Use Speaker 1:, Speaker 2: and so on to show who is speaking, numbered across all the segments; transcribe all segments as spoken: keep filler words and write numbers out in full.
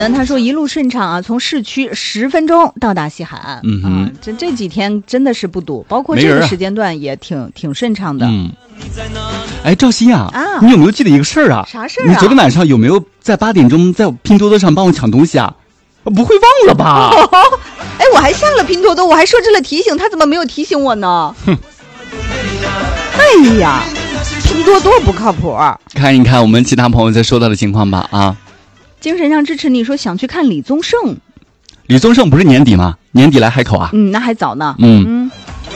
Speaker 1: 他说一路顺畅啊，从市区十分钟到达西海岸。
Speaker 2: 嗯哼，
Speaker 1: 啊、这这几天真的是不堵，包括这个时间段也挺、啊、挺顺畅的。
Speaker 2: 嗯，哎，赵鑫啊，
Speaker 1: 啊，
Speaker 2: 你有没有记得一个事儿啊？
Speaker 1: 啥事儿啊？
Speaker 2: 你昨天晚上有没有在八点钟在拼多多上帮我抢东西啊？不会忘了吧？
Speaker 1: 哦、哎，我还下了拼多多，我还设置了提醒，他怎么没有提醒我呢？
Speaker 2: 哼，
Speaker 1: 哎呀，拼多多不靠谱。
Speaker 2: 看一看我们其他朋友在收到的情况吧啊。
Speaker 1: 精神上支持你说想去看李宗盛，
Speaker 2: 李宗盛不是年底吗？年底来海口啊？
Speaker 1: 嗯，那还早呢。
Speaker 2: 嗯
Speaker 1: 嗯。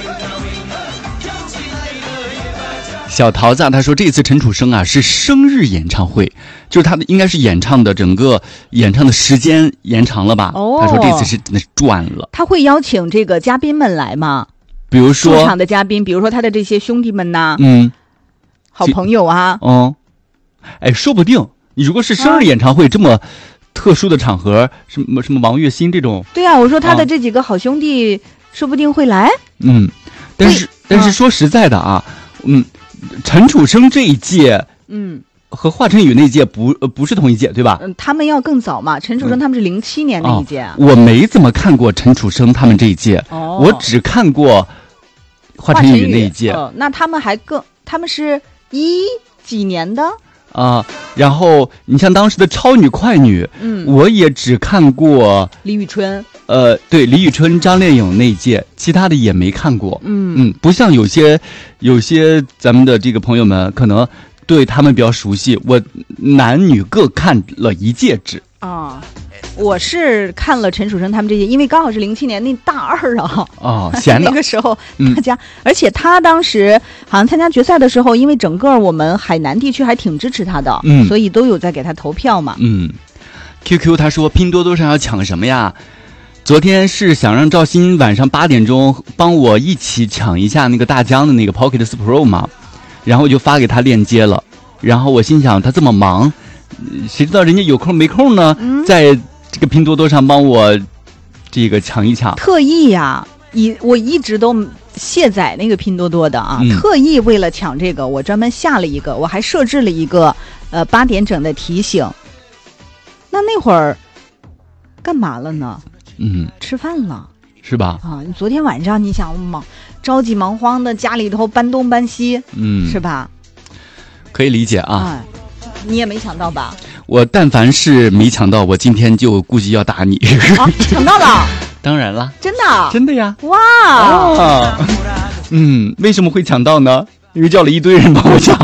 Speaker 2: 小桃子他说这次陈楚生啊是生日演唱会，就是他的应该是演唱的整个演唱的时间延长了吧？
Speaker 1: 哦，
Speaker 2: 他说这次是真的是赚了。
Speaker 1: 他会邀请这个嘉宾们来吗？
Speaker 2: 比如说
Speaker 1: 驻场的嘉宾，比如说他的这些兄弟们呐，
Speaker 2: 嗯，
Speaker 1: 好朋友啊，
Speaker 2: 哦，哎，说不定。你如果是生日演唱会、啊、这么特殊的场合，什么什么王栎鑫这种，
Speaker 1: 对啊，我说他的这几个好兄弟、啊、说不定会来。
Speaker 2: 嗯，但是但是说实在的啊，嗯，陈楚生这一届，
Speaker 1: 嗯，
Speaker 2: 和华晨宇那一届不呃不是同一届对吧？
Speaker 1: 嗯，他们要更早嘛。陈楚生他们是零七年那一届、啊
Speaker 2: 嗯哦。我没怎么看过陈楚生他们这一届，
Speaker 1: 哦，
Speaker 2: 我只看过华晨宇那一届。
Speaker 1: 哦，那他们还更，他们是一几年的？
Speaker 2: 啊、呃，然后你像当时的超女快女，
Speaker 1: 嗯，
Speaker 2: 我也只看过
Speaker 1: 李宇春，
Speaker 2: 呃，对，李宇春、张靓颖那一届，其他的也没看过，
Speaker 1: 嗯
Speaker 2: 嗯，不像有些有些咱们的这个朋友们可能对他们比较熟悉，我男女各看了一届制
Speaker 1: 啊。我是看了陈楚生他们这些，因为刚好是零七年那大二啊，
Speaker 2: 哦，闲的
Speaker 1: 那个时候大家、
Speaker 2: 嗯，
Speaker 1: 而且他当时好像参加决赛的时候，因为整个我们海南地区还挺支持他的，
Speaker 2: 嗯，
Speaker 1: 所以都有在给他投票嘛。
Speaker 2: 嗯 ，Q Q 他说拼多多上要抢什么呀？昨天是想让赵鑫晚上八点钟帮我一起抢一下那个大疆的那个 Pocket四 Pro 嘛，然后我就发给他链接了，然后我心想他这么忙，谁知道人家有空没空呢？
Speaker 1: 嗯，
Speaker 2: 在这个拼多多上帮我这个抢一抢，
Speaker 1: 特意呀、啊，一我一直都卸载那个拼多多的啊、嗯，特意为了抢这个，我专门下了一个，我还设置了一个呃八点整的提醒。那那会儿干嘛了呢？
Speaker 2: 嗯，
Speaker 1: 吃饭了，
Speaker 2: 是吧？
Speaker 1: 啊，昨天晚上你想忙着急忙慌的，家里头搬东搬西，
Speaker 2: 嗯，
Speaker 1: 是吧？
Speaker 2: 可以理解啊。
Speaker 1: 哎，你也没抢到吧？
Speaker 2: 我但凡是没抢到，我今天就估计要打你。
Speaker 1: 啊，抢到了！
Speaker 2: 当然了，
Speaker 1: 真的，
Speaker 2: 真的呀！
Speaker 1: 哇、
Speaker 2: 哦，嗯，为什么会抢到呢？因为叫了一堆人帮我抢。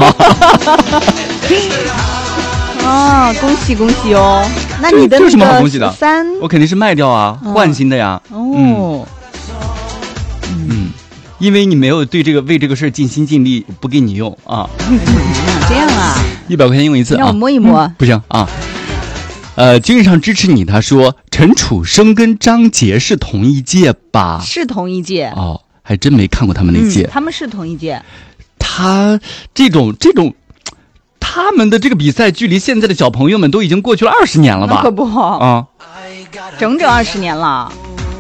Speaker 1: 啊，恭喜恭喜哦！那你的
Speaker 2: 这有什么好恭喜的？
Speaker 1: 三，
Speaker 2: 我肯定是卖掉啊，
Speaker 1: 哦、
Speaker 2: 换新的呀。
Speaker 1: 哦，
Speaker 2: 嗯，嗯，因为你没有对这个为这个事尽心尽力，不给你用啊。
Speaker 1: 嗯、这样啊？
Speaker 2: 一百块钱用一次啊？
Speaker 1: 让我摸一摸，
Speaker 2: 嗯、不行啊。呃，精神上支持你。他说陈楚生跟张杰是同一届吧？
Speaker 1: 是同一届
Speaker 2: 哦，还真没看过他们那届。
Speaker 1: 嗯、他们是同一届。
Speaker 2: 他这种这种。他们的这个比赛距离现在的小朋友们都已经过去了二十年了吧？
Speaker 1: 那可不
Speaker 2: 啊，
Speaker 1: 整整二十年了。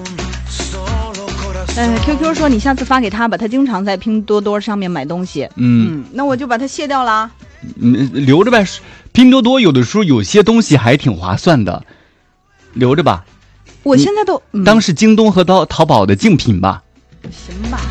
Speaker 1: 呃 ，Q Q 说你下次发给他吧，他经常在拼多多上面买东西。嗯, 嗯那我就把它卸掉了。
Speaker 2: 嗯，留着呗。拼多多有的时候有些东西还挺划算的，留着吧。
Speaker 1: 我现在都、
Speaker 2: 嗯、当是京东和淘淘宝的竞品吧。
Speaker 1: 行吧。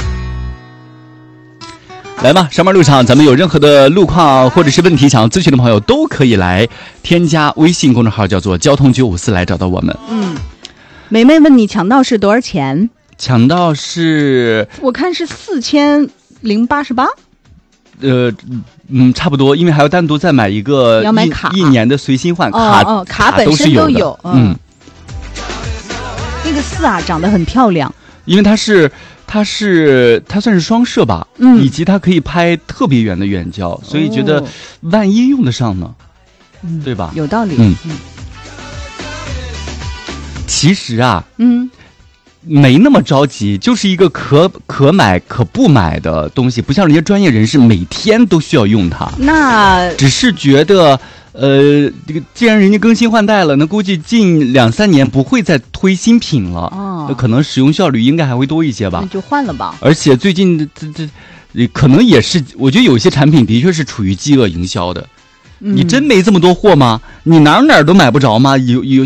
Speaker 2: 来吧，上班路上咱们有任何的路况或者是问题想要咨询的朋友，都可以来添加微信公众号叫做交通九五四来找到我们。
Speaker 1: 嗯，梅梅问你抢到是多少钱？
Speaker 2: 抢到是
Speaker 1: 我看是四千零八十八。
Speaker 2: 呃嗯，差不多，因为还要单独再买一个
Speaker 1: 要买卡
Speaker 2: 一年的随心换卡。
Speaker 1: 哦哦，卡本身都有。
Speaker 2: 有嗯，
Speaker 1: 那个四啊长得很漂亮，
Speaker 2: 因为它是。它是它算是双摄吧，
Speaker 1: 嗯，
Speaker 2: 以及它可以拍特别远的远焦，所以觉得万一用得上呢，
Speaker 1: 嗯、
Speaker 2: 对吧？
Speaker 1: 有道理。
Speaker 2: 嗯，嗯其实啊，
Speaker 1: 嗯，
Speaker 2: 没那么着急，就是一个可可买可不买的东西，不像人家专业人士每天都需要用它。
Speaker 1: 那
Speaker 2: 只是觉得。呃，这个既然人家更新换代了，那估计近两三年不会再推新品了，
Speaker 1: 哦，
Speaker 2: 那可能使用效率应该还会多一些吧。
Speaker 1: 那就换了吧。
Speaker 2: 而且最近这这，可能也是，我觉得有些产品的确是处于饥饿营销的。
Speaker 1: 嗯、
Speaker 2: 你真没这么多货吗？你哪哪都买不着吗？有有